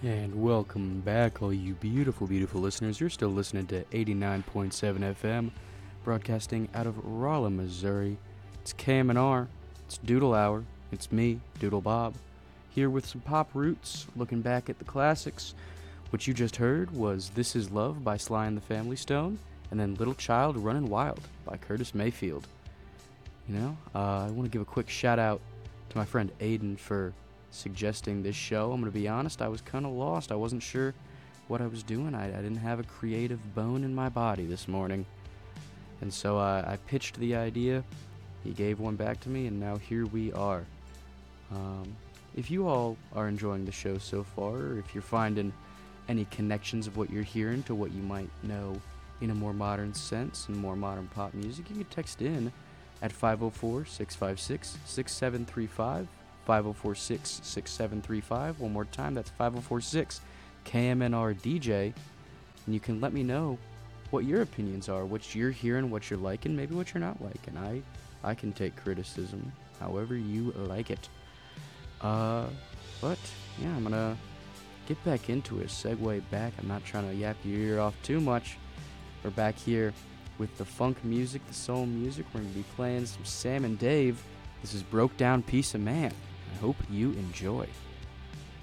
And welcome back, all you beautiful, beautiful listeners. You're still listening to 89.7 FM, broadcasting out of Rolla, Missouri. It's KMNR, it's Doodle Hour, it's me, Doodle Bob, here with some pop roots, looking back at the classics. What you just heard was This Is Love by Sly and the Family Stone, and then Little Child Runnin' Wild by Curtis Mayfield. I want to give a quick shout out to my friend Aiden for suggesting this show. I'm going to be honest, I was kind of lost. I wasn't sure what I was doing. I didn't have a creative bone in my body this morning. And so I pitched the idea. He gave one back to me, and now here we are. If you all are enjoying the show so far, or if you're finding any connections of what you're hearing to what you might know in a more modern sense and more modern pop music, you can text in at 504-656-6735. 504-66735. One more time, that's 504-6-KMNR-DJ. And you can let me know what your opinions are, what you're hearing, what you're liking, maybe what you're not liking. I can take criticism however you like it. But, yeah, I'm going to get back into it, segue back. I'm not trying to yap your ear off too much. We're back here with the funk music, the soul music. We're going to be playing some Sam and Dave. This is Broke Down Piece of Man. I hope you enjoy.